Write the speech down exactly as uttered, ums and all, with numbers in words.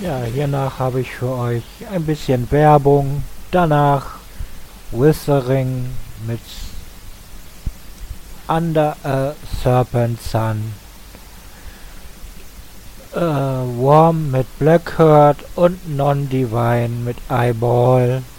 Ja, hiernach habe ich für euch ein bisschen Werbung. Danach Whistling mit Under a Serpent Sun. Äh, Worm mit Blackheart und Non-Divine mit Eyeball.